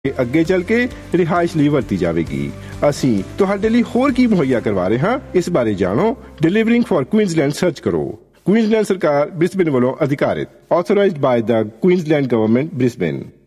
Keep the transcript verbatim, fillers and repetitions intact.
ਅੱਗੇ ਚੱਲ ਕੇ ਰਿਹਾਇਸ਼ ਲਈ ਵਰਤੀ ਜਾਵੇਗੀ। ਅਸੀਂ ਤੁਹਾਡੇ ਲਈ ਹੋਰ ਕੀ ਮੁਹੱਈਆ ਕਰਵਾ ਰਹੇ ਹਾਂ, ਇਸ ਬਾਰੇ ਜਾਣੋ। ਡਿਲੀਵਰਿੰਗ ਫॉर ਕੁਈਨਜ਼ਲੈਂਡ ਸਰਚ ਕਰੋ। ਕੁਈਨਜ਼ਲੈਂਡ ਸਰਕਾਰ ਬ੍ਰਿਸਬੇਨ ਵੱਲੋਂ ਅਧਿਕਾਰਿਤ, ਆਥੋਰਾਈਜ਼ਡ ਬਾय ਦਾ ਕੁਈਨਜ਼ਲੈਂਡ ਗਵਰਨਮੈਂਟ ਬ੍ਰਿਸਬੇਨ।